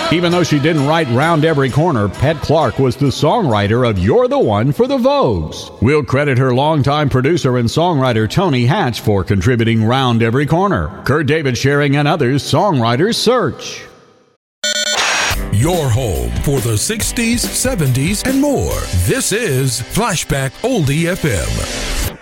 Even though she didn't write Round Every Corner, Pat Clark was the songwriter of You're the One for the Vogues. We'll credit her longtime producer and songwriter Tony Hatch for contributing Round Every Corner. Kurt David Sharing and others, Songwriters Search. Your home for the 60s, 70s, and more. This is Flashback Oldie FM.